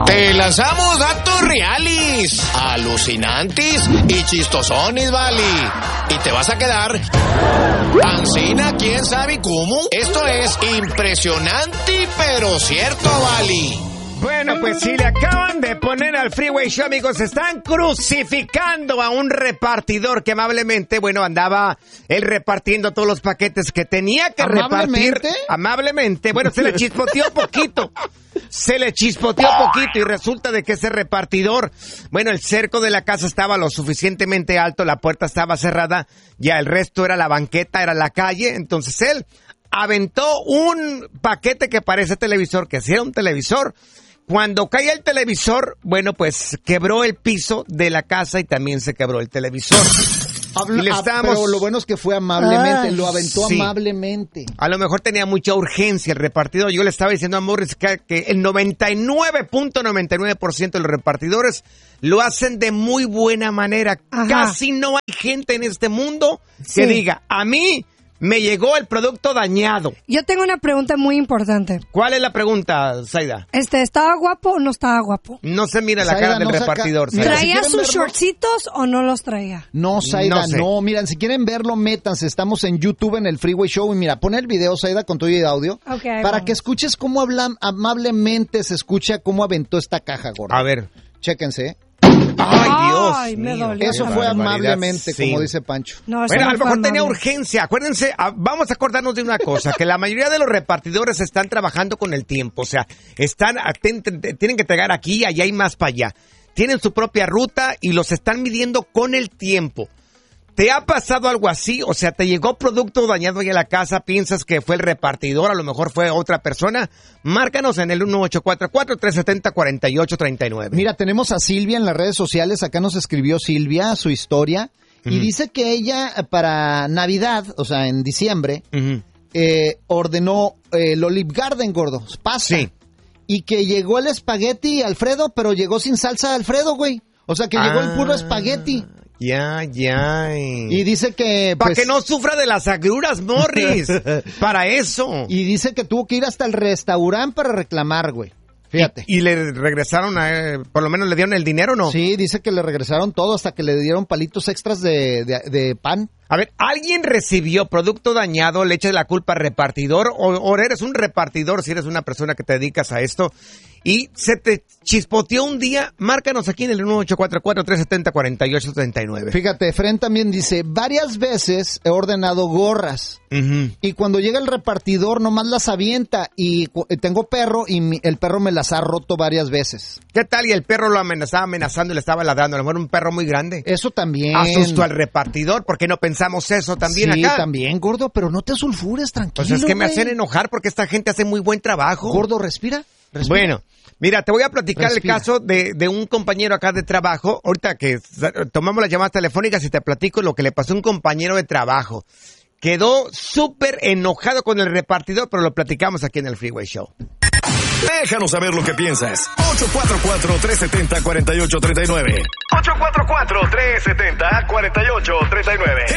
Te lanzamos datos reales, alucinantes y chistosones, vale. Y te vas a quedar pancina, quién sabe cómo. Esto es impresionante, pero cierto, vale. Bueno, pues si le acaban de poner al Freeway Show, amigos, están crucificando a un repartidor que amablemente, bueno, andaba él repartiendo todos los paquetes que tenía que repartir. Amablemente. Bueno, se le chispoteó poquito. Y resulta de que ese repartidor, bueno, el cerco de la casa estaba lo suficientemente alto, la puerta estaba cerrada, ya el resto era la banqueta, era la calle, entonces él aventó un paquete que parece televisor, que sí era un televisor. Cuando cae el televisor, bueno, pues quebró el piso de la casa y también se quebró el televisor. Pero lo bueno es que fue amablemente, lo aventó amablemente. A lo mejor tenía mucha urgencia el repartidor. Yo le estaba diciendo a Morris que el 99.99% de los repartidores lo hacen de muy buena manera. Ajá. Casi no hay gente en este mundo que diga, a mí me llegó el producto dañado. Yo tengo una pregunta muy importante. ¿Cuál es la pregunta, Zaida? ¿Estaba guapo o no estaba guapo? No se mira la cara del repartidor. Zaida. ¿Traía sus shortcitos o no los traía? No, Zaida, no. Miren, si quieren verlo, métanse. Estamos en YouTube en el Freeway Show. Y mira, pon el video, Zaida, con todo y audio. Okay, para que escuches cómo amablemente se escucha cómo aventó esta caja, gordo. A ver. Chéquense. ¡Ay, Dios me mío! dolió. Eso fue amablemente, como dice Pancho. No, bueno, a lo mejor tenía urgencia. Acuérdense, vamos a acordarnos de una cosa, que la mayoría de los repartidores están trabajando con el tiempo. O sea, tienen que entregar aquí, allá y más para allá. Tienen su propia ruta y los están midiendo con el tiempo. ¿Te ha pasado algo así? O sea, ¿te llegó producto dañado ahí a la casa? ¿Piensas que fue el repartidor? A lo mejor fue otra persona. Márcanos en el 1844-370-4839. Mira, tenemos a Silvia en las redes sociales. Acá nos escribió Silvia su historia. Y dice que ella para Navidad, o sea, en diciembre, ordenó el Olive Garden, gordo. Pasta. Sí. Y que llegó el espagueti Alfredo, pero llegó sin salsa Alfredo, güey. O sea, que llegó el puro espagueti. Ya. Y dice que... Para que no sufra de las agruras, Morris. Para eso. Y dice que tuvo que ir hasta el restaurante para reclamar, güey. Fíjate. ¿Y le regresaron, por lo menos le dieron el dinero, no? Sí, dice que le regresaron todo hasta que le dieron palitos extras de pan. A ver, ¿alguien recibió producto dañado? ¿Le echa la culpa al repartidor? ¿O eres un repartidor si eres una persona que te dedicas a esto? Y se te chispoteó un día, márcanos aquí en el 1844-370-4839. Fíjate, Fren también dice, varias veces he ordenado gorras. Y cuando llega el repartidor nomás las avienta. Y tengo perro y el perro me las ha roto varias veces. ¿Qué tal? Y el perro lo estaba amenazando y le estaba ladrando. A lo mejor un perro muy grande. Eso también. Asustó al repartidor. ¿Por qué no pensamos eso también acá? Sí, también, gordo, pero no te sulfures, tranquilo. Pues es que me hacen enojar porque esta gente hace muy buen trabajo. Gordo, respira. Bueno, mira, te voy a platicar el caso de un compañero acá de trabajo. Ahorita que tomamos las llamadas telefónicas y te platico lo que le pasó a un compañero de trabajo. Quedó súper enojado con el repartidor, pero lo platicamos aquí en el Freeway Show. Déjanos saber lo que piensas. 844-370-4839. 844-370-4839.